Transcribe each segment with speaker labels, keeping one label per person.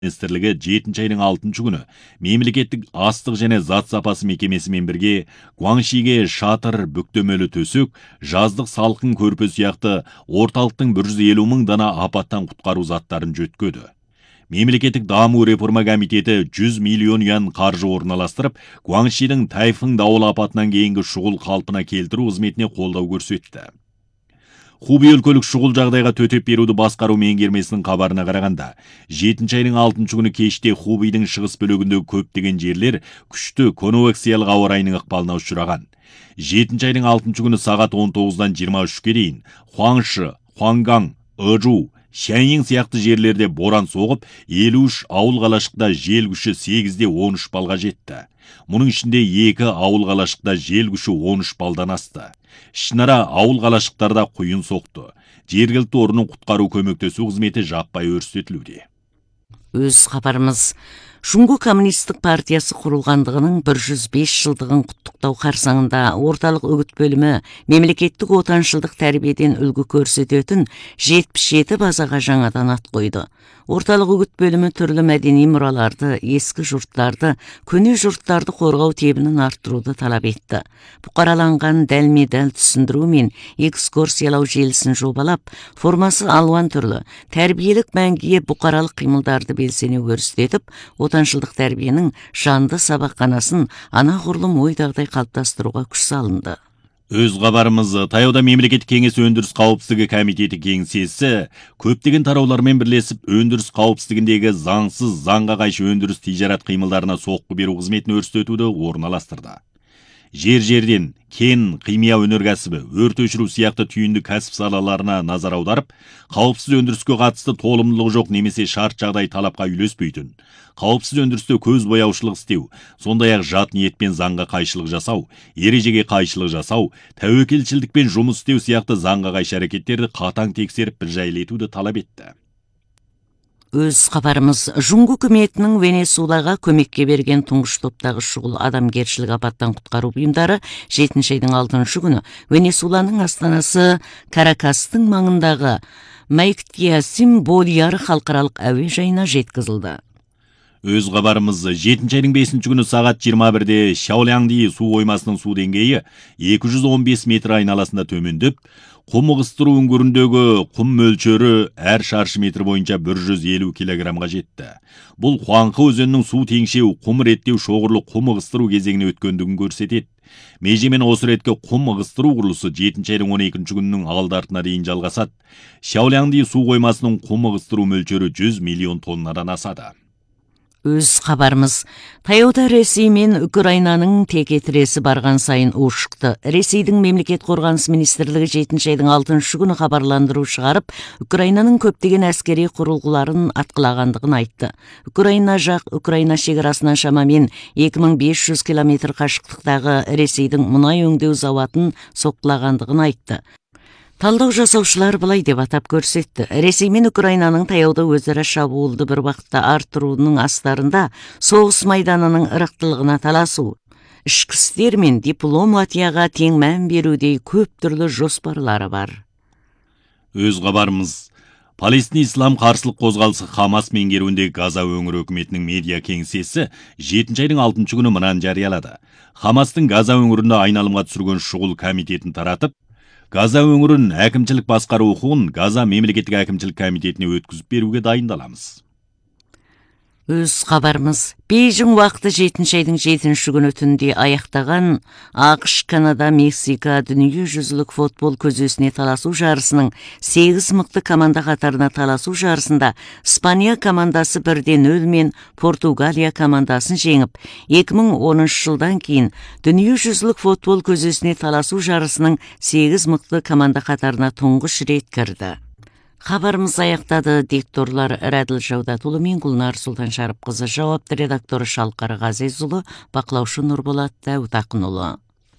Speaker 1: Министрлігі 7 айның 6 күні мемлекеттік астық және зат сапасы мекемесімен бірге Гуаншиге шатыр, бүктемелі төсек, жаздық салқын көрпе сияқты орталықтың 150 мың дана апаттан құтқару заттарын жөткеді. Мемлекеттік даму реформа комитеті 100 миллион юан қаржы орналастырып, Гуаншидің тайфун дауыл апатынан кейінгі шұғыл қалпына келтіру қызметіне қолдау көрсетті. Хубей өлкөлік шұғыл жағдайға төтеп беруді басқару меңгермесінің хабарына қарағанда, 7 айның 6 күні кеште Хубейдің шығыс бөлігіндегі көптеген жерлер күшті конвекциялық ауа райының ықпалына ұшыраған. 7 айның 6 күні сағат 19-дан 23-ке дейін Хуаңшы, Хуаңгаң, Ыжу, Шәйін сияқты жерлерде боран соғып, 53 ауыл қалашықта жел күші 8-де 13 балға жетті. Мұның ішінде 2 ауыл қалашықта жел күші 13 балдан асты. Ішінара ауыл қалашықтарда құйын соқты. Жергілікті орынның құтқару көмектесу қызметі жаппай өрістетілуде.
Speaker 2: Өз хабарымыз Шуңгу коммунистік партиясы құрылғандығының 105 жылдығын құттықтау қарсаңында орталық үгіт бөлімі мемлекеттік отаншылдық тәрбиеден үлгі көрсететін 77 базаға жаңадан ат қойды. Орталық үгіт бөлімі түрлі мәдени мұраларды, ескі жұрттарды, көне жұрттарды қорғау тебінін арттыруды талап етті. Бұқараланған дәлме-дәл түсіндіру мен экскурсиялау желісін жобалап, формасы алуан түрлі, тәрбиелік мәңгіге бұқаралық қимылдарды белсене өрістетіп, отаншылдық тәрбиенің жанды сабақханасын анағұрлым ойдағыдай қалыптастыруға күш салынды.
Speaker 1: Өз хабарымыз таяуда мемлекеттік кеңес өндіріс қауіпсіздігі комитеті кеңсесі көптеген тараулармен бірлесіп өндіріс қауіпсіздігіндегі заңсыз заңға қайшы өндіріс тижарат қимылдарына соққы беру қызметін өрістетуді орналастырды. Жер-жерден кен, химия өнеркәсібі, өрт өшіру сияқты түйінді кәсіп салаларына назар аударып, қауіпсіз өндіріске қатысты толымдылығы жоқ немесе шарт жағдай талапқа үйлеспейтін, қауіпсіз өндірісте көз бояушылық істеу, сондай-ақ жат ниетпен заңға қайшылық жасау, ережеге қайшылық жасау, тәуекелшілдікпен жұмыс істеу сияқты заңға қайшы әрекеттерді қатаң тексеріп бір жайлы етуді талап етті.
Speaker 2: Өз хабарымыз Жұңгу үкіметінің Венесуэлаға көмекке берген тұңғыш топтағы шұғыл адамгершілік апаттан құтқару бұйымдары 7 айдың 6 күні Венесуэланың астанасы Каракастың маңындағы Майктиасим Боляр халықаралық әуежайына жеткізілді.
Speaker 1: Өз хабарымыз 7 айдың 5 күні сағат 21-де Шаолянди су қоймасының су деңгейі 215 метр айналасында төмендеп, құм ығыстыру үңгіріндегі құм мөлшері әр шаршы метр бойынша 150 килограммға жетті. Бұл Хуаңқы өзенінің су теңшеу, құм реттеу шоғырлы құм ығыстыру кезеңіне өткендігін көрсетеді. Межемен осы ретке құм ығыстыру құрылысы 7 айдың 12 күнінің алды-артына дейін жалғасады. Шаолянди су қоймасының құм ығыстыру мөлшері 100 миллион тоннадан асады.
Speaker 2: Өз хабарымыз таяуда Ресей мен Украинаның текетіресі барған сайын ушықты. Ресейдің мемлекет қорғаныс министрлігі 7 айдың 6 күні хабарландыру шығарып, Украинаның көптеген әскери құрылғыларын атқылағандығын айтты. Украина жақ Украина шекарасынан шамамен 2500 километр қашықтықтағы Ресейдің мұнай өңдеу зауатын соққылағандығын айтты. Талдау жасаушылар былай деп атап көрсетті. Ресей мен Украинаның таяуда өзара шабуылды бір вақытта арттыруының астарында соғыс майданының ырықтылығына таласу, ішкі істер мен дипломатияға тең мән берудей көп түрлі жоспарлары бар.
Speaker 1: Өз хабарымыз Палестин ислам қарсылық қозғалысы Хамас меңгеруіндегі Газа өңірі үкіметінің медиа кеңсесі 7 айдың 6 күні мынаны жариялады. Хамастың Газа өңірінде айналымға түсірген шұғыл комитетін таратып, Газа өңірін әкімшілік басқару құқығын Газа мемлекеттік әкімшілік комитетіне өткізіп беруге дайындаламыз.
Speaker 2: Өз хабарымыз Бейжің уақыты 7 айдың 7 күні түнде аяқтаған ақш, Канада, Мексика дүниежүзілік футбол көзесіне таласу жарысының 8 мықты команда қатарына таласу жарысында Испания командасы 1-0 мен Португалия командасын жеңіп, 2010 жылдан кейін дүниежүзілік футбол көзесіне таласу жарысының 8 мықты команда қатарына тұңғыш рет кірді. Хабарымыз аяқтады. Дикторлар Рәділ Жаудатұлы мен Гүлнар Сұлтаншарыпқызы, жауапты редакторы Шалқар Ғазизұлы, бақылаушы Нұрболат Дәуітақынұлы.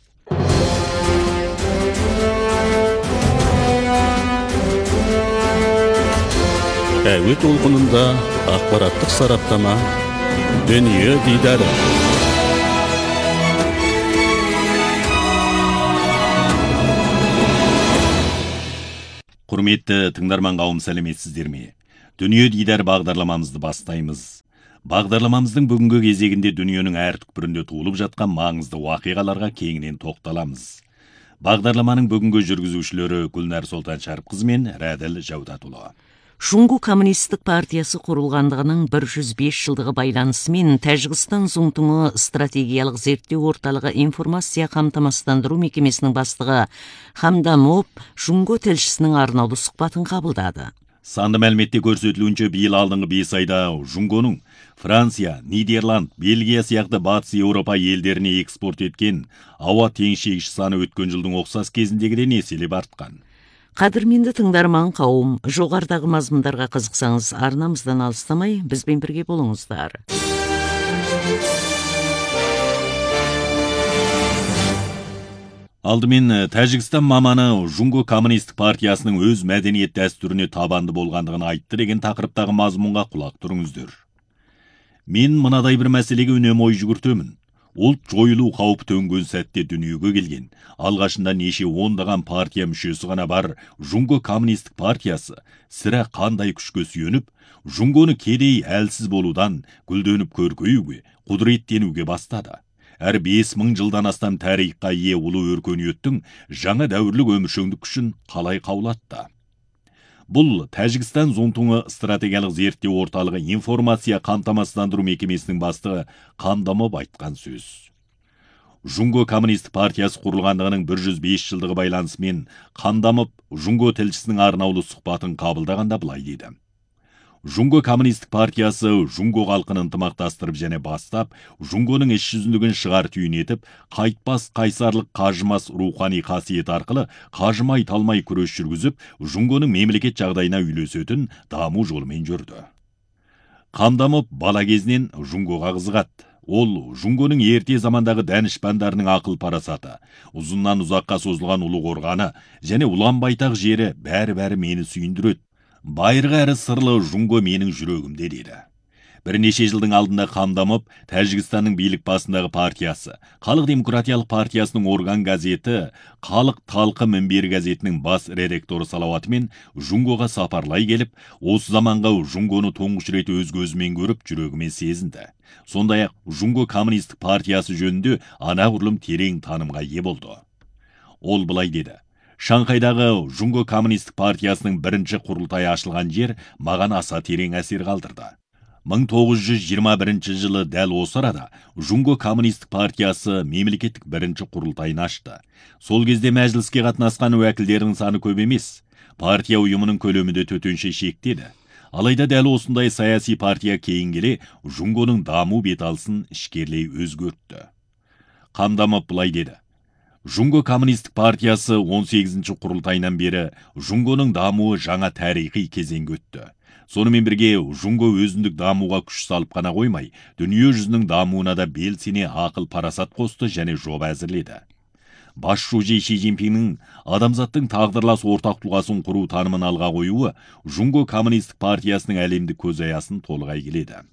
Speaker 3: Әуе толқынында ақпараттық сараптама, дүние дидары.
Speaker 1: Құрметті тыңдарман қауым, сәлеметсіздер ме? Дүние дидар бағдарламамызды бастаймыз. Бағдарламамыздың бүгінгі кезегінде дүниенің әр түкпірінде туылып жатқан маңызды уақиғаларға кеңінен тоқталамыз. Бағдарламаның бүгінгі жүргізушілері Гүлнар Солтаншарыпқызы мен Рәділ Жаудатұлы.
Speaker 2: Шунгу коммунистік партиясы құрылғандығының 105 жылдығы байланысымен Тәжікстан Зұңтұңы стратегиялық зерттеу орталығы информация қамтамасыздандыру мекемесінің бастығы Хамдамов Шунгу тілшісінің арнаулы сұхбатын қабылдады.
Speaker 1: Санды мәліметте көрсетілуінше биыл алдыңғы 5 айда Жунгоның Франция, Нидерланд, Бельгия сияқты батыс Еуропа елдеріне экспорт еткен ауа теңшегіш саны өткен жылдың ұқсас кезіндегіден еселеп артқан.
Speaker 2: Қадірменді тыңдарман қауым, жоғарыдағы мазмұндарға қызықсаңыз, арнамыздан алыстамай, бізбен бірге болыңыздар.
Speaker 1: Алдымен Тәжікстан маманы Жунго коммунистік партиясының өз мәдениет дәстүріне табанды болғандығын айтты деген тақырыптағы мазмұнға құлақ тұрыңыздар. Мен мынадай бір мәселеге үнемі ой жүгіртемін. Ұлт жойылу қаупі төнген сәтте дүниеге келген, алғашында неше ондаған партия мүшесі ғана бар Жунго коммунистік партиясы сірә қандай күшке сүйеніп, Жунгоны кедей әлсіз болудан гүлденіп көркеюге, құдыреттенуге бастады. Әр 5000 жылдан астам тарихқа ие ұлы өркениеттің жаңа дәуірлік өміршеңдік күшін қалай қаулатты. Бұл Тәжікстан Зұңтұңы стратегиялық зерттеу орталығы информация қамтамасыздандыру мекемесінің бастығы Хамдамов айтқан сөз. Жунго коммунистік партиясы құрылғандығының 105 жылдығы байланысымен Хамдамов Жунго тілшісінің арнаулы сұхбатын қабылдағанда былай дейді. Жунго коммунистік партиясы Жунго халқын ынтымақтастырып және бастап, Жунгоның іс жүзіндігін шығар түйін етіп, қайтпас қайсарлық қажымас рухани қасиет арқылы қажымай талмай күрес жүргізіп, Жунгоның мемлекет жағдайына үйлесетін даму жолымен жүрді. Хамдамов бала кезінен Жунгоға қызығады. Ол Жунгоның ерте замандағы дәнішпандарының ақыл парасаты, ұзыннан ұзаққа созылған ұлы қорғаны және ұлан байтақ жері бәрі мені сүйіндіреді. Байырғы әрі сырлы Жунго менің жүрегімде деді. Бірнеше жылдың алдында Хамдамов Тәжікстанның билік басындағы партиясы, Халық демократиялық партиясының орган газеті, Халық талқы мінбер газетінің бас редакторы салауатымен Жунгоға сапарлай келіп, осы заманға Жунгоны тұңғыш рет өз көзімен көріп, жүрегімен сезінді. Сондай-ақ Жунго коммунистік партиясы жөнінде анағұрлым терең танымға ие болды. Ол былай деді. Шанхайдағы Жунго коммунистік партиясының бірінші құрылтайы ашылған жер маған аса терең әсер қалдырды. 1921 жылы дәл осы арада Жунго коммунистік партиясы мемлекеттік бірінші құрылтайын ашты. Сол кезде мәжіліске қатынасқан уәкілдердің саны көп емес. Партия ұйымының көлемі де төтенше шектеді. Алайда дәл осындай саяси партия кейін келе Жунгоның даму беталысын ішкерлей өзгертті. Хамдамов былай деді. Жунго коммунистік партиясы 18-ші құрылтайынан бері Жунгоның дамуы жаңа тарихи кезеңге өтті. Сонымен бірге Жунго өзіндік дамуға күш салып қана қоймай, дүние жүзінің дамуына да белсене ақыл парасат қосты және жоба әзірледі. Басшы Ши Цзиньпиннің адамзаттың тағдырлас ортақ тұлғасын құру танымын алға қоюы Жунго коммунистік партиясының әлемдік көзаясын толығай келеді.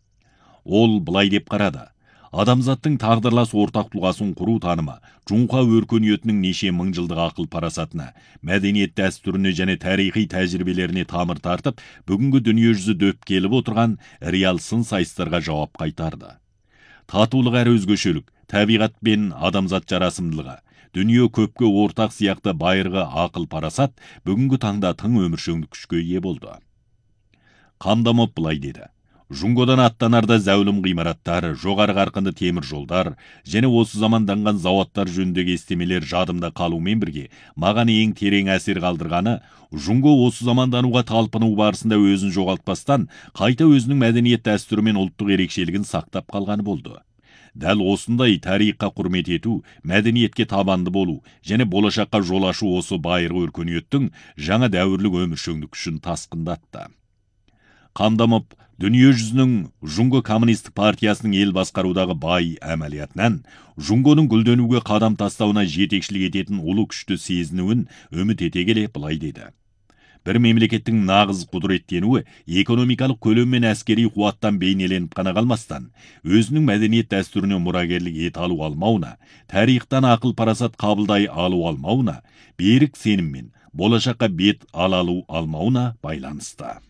Speaker 1: Ол былай деп қарады. Адамзаттың тағдырлас ортақ тұлғасын құру танымы Жунго өркениетінің неше мың жылдық ақыл парасатына, мәдениет дәстүріне және тарихи тәжірибелеріне тамыр тартып, бүгінгі дүние жүзі дөп келіп отырған реал сын сайыстарға жауап қайтарды. Татулық әрі өзгешелік, табиғат пен адамзат жарасымдылығы, дүние көпке ортақ сияқты байырғы ақыл парасат бүгінгі таңда тың өміршеңдік күшке ие болды. Хамдамов былай деді. Жунгодан аттанарда зәулім ғимараттар, жоғары қарқынды темір жолдар және осы заманданған зауаттар жөніндегі естемелер жадымда қалумен бірге, маған ең терең әсер қалдырғаны, Жунго осы замандануға талпыну барысында өзін жоғалтпастан, қайта өзінің мәдениет дәстүрі мен ұлттық ерекшелігін сақтап қалғаны болды. Дәл осындай тарихқа құрмет ету, мәдениетке табанды болу және болашаққа жол ашу осы байырғы өркениеттің жаңа дәуірлік өміршеңдік күшін тасқындатты. Хамдамов дүние жүзінің Жунго коммунистік партиясының ел басқарудағы бай әмәлиятынан Жунгоның гүлденуге қадам тастауына жетекшілік ететін ұлы күшті сезінуін үміт ете келе былай деді. Бір мемлекеттің нағыз құдыреттенуі экономикалық көлем мен әскери қуаттан бейнеленіп қана қалмастан, өзінің мәдениет дәстүріне мұрагерлік ете алу алмауына, тарихтан ақыл парасат қабылдай алу алмауына, берік сеніммен болашаққа бет алу алмауына байланысты.